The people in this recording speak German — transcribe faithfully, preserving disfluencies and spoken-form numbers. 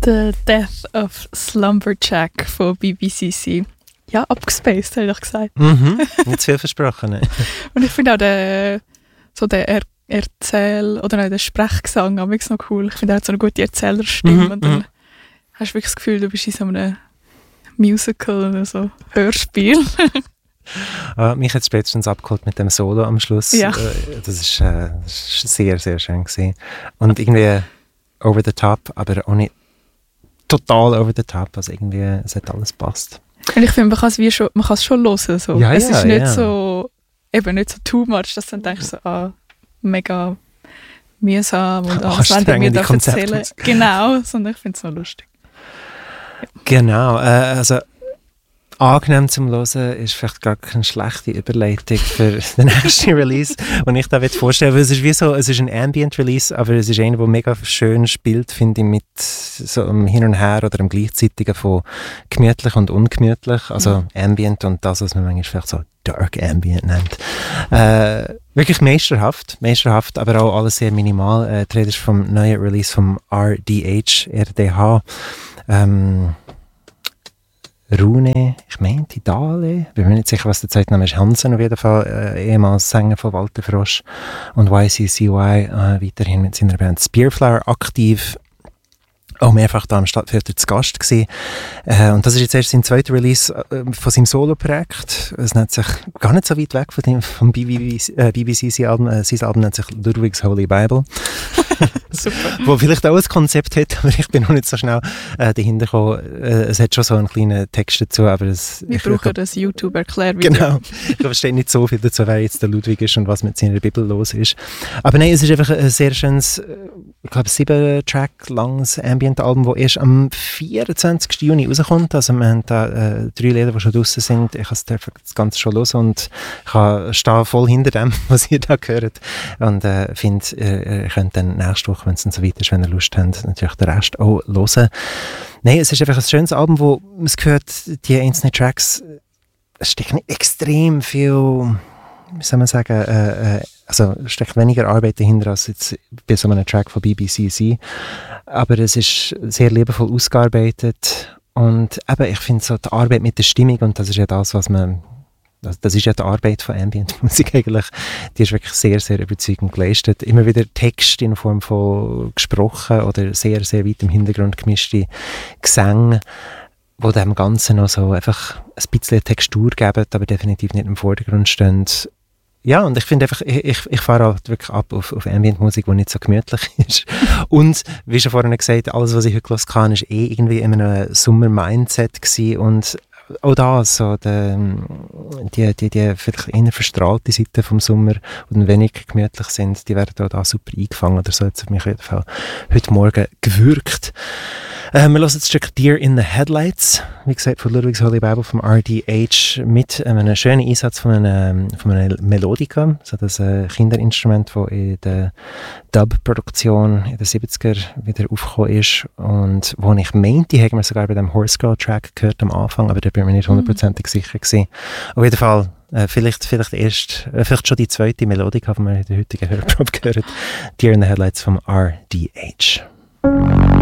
The Death of Slumberjack von B B C C. Ja, abgespaced, hätte ich gesagt. Mhm, nicht zu viel versprochen. Ne? Und ich finde auch den, so den er- Erzähl- oder nein, den Sprechgesang auch wirklich noch cool. Ich finde, er hat so eine gute Erzählerstimme. Mhm, und dann mhm. hast du wirklich das Gefühl, du bist in so einem Musical oder so Hörspiel. Ah, mich hat es spätestens abgeholt mit dem Solo am Schluss. Ja. Äh, Das ist, äh, das ist sehr, sehr schön gewesen. Und irgendwie over the top, aber auch nicht total over the top. Also irgendwie, es hat alles gepasst. Und ich finde, man kann es wie schon, man kann es schon hören. So. Ja, es ja, ist nicht ja. so, eben nicht so too much, dass du dann denkst, so, ah, mega mühsam und ah, was wollen die mir Anstrengende da erzählen. Konzepte. Genau, sondern ich finde es noch lustig. Genau, äh, also angenehm zum Hören ist vielleicht gar keine schlechte Überleitung für den nächsten Release, den ich da vorstellen will. Es ist wie so, es ist ein Ambient-Release, aber es ist einer, der mega schön spielt, finde ich, mit so einem Hin und Her oder einem Gleichzeitigen von gemütlich und ungemütlich. Also Mhm. Ambient und das, was man manchmal vielleicht so Dark Ambient nennt. Äh, wirklich meisterhaft, meisterhaft, aber auch alles sehr minimal. Äh, die Rede ist vom neuen Release vom R D H, R D H. Ähm, Rune, ich meinte Dale, bin mir nicht sicher, was der Zeitname ist. Hansen auf jeden Fall, äh, ehemals Sänger von Walter Frosch und Y C C Y, äh, weiterhin mit seiner Band Spearflower aktiv. Auch mehrfach da am Stadtfilter zu Gast gewesen. Äh, und das ist jetzt erst sein zweiter Release äh, von seinem Solo-Projekt. Es nennt sich gar nicht so weit weg von dem, vom B B C, äh, B B C C-Album. Äh, sein Album nennt sich Ludwig's Holy Bible. Super. Wo vielleicht auch ein Konzept hat, aber ich bin noch nicht so schnell äh, dahinter gekommen. Äh, es hat schon so einen kleinen Text dazu, aber es... Wir ich, brauchen ich, das YouTube-Erklärvideo. Genau. Ich verstehe nicht so viel dazu, wer jetzt der Ludwig ist und was mit seiner Bibel los ist. Aber nein, es ist einfach ein sehr schönes, ich glaube, sieben Track langes Ambient-Album, das erst am vierundzwanzigsten Juni rauskommt. Also wir haben da äh, drei Lieder, die schon draussen sind. Ich habe das Ganze schon los und ich stehe voll hinter dem, was ihr da gehört. Und äh, finde, ihr, ihr könnt dann nächste Woche, wenn es dann so weit ist, wenn ihr Lust habt, natürlich den Rest auch hören. Nein, es ist einfach ein schönes Album, wo man es gehört, die einzelnen Tracks, es steckt nicht extrem viel, wie soll man sagen, äh, äh, also es steckt weniger Arbeit dahinter als jetzt bei so einem Track von B B C C. Aber es ist sehr liebevoll ausgearbeitet und eben, ich finde so die Arbeit mit der Stimmung, und das ist ja das, was man, das, das ist ja die Arbeit von Ambient-Musik eigentlich, die ist wirklich sehr, sehr überzeugend geleistet. Immer wieder Text in Form von gesprochen oder sehr, sehr weit im Hintergrund gemischte Gesänge, wo dem Ganzen noch so einfach ein bisschen Textur geben, aber definitiv nicht im Vordergrund stehen. Ja, und ich finde einfach, ich, ich, ich fahre halt wirklich ab auf, auf Ambient-Musik, die nicht so gemütlich ist. Und, wie schon vorhin gesagt, alles, was ich heute gehört habe, war eh irgendwie in einem Sommer-Mindset gewesen. Und auch da, so die, die, die, die vielleicht eher verstrahlte Seite vom Sommer, die dann wenig gemütlich sind, die werden auch da super eingefangen. Oder so hat es auf mich auf jeden Fall heute Morgen gewirkt. Äh, wir hören das Stück Deer in the Headlights, wie gesagt, von Ludwig's Holy Bible vom R D H, mit einem schönen Einsatz von einem, von einem Melodica, so das äh, Kinderinstrument, das in der Dub-Produktion in den siebziger wieder aufgekommen ist und wo ich meinte, haben wir sogar bei dem Horse Girl Track gehört am Anfang, aber da bin ich mir nicht hundertprozentig sicher gewesen. Auf jeden Fall, äh, vielleicht, vielleicht erst, äh, vielleicht schon die zweite Melodica, die wir in der heutigen Hörprobe gehört, Deer in the Headlights vom R D H.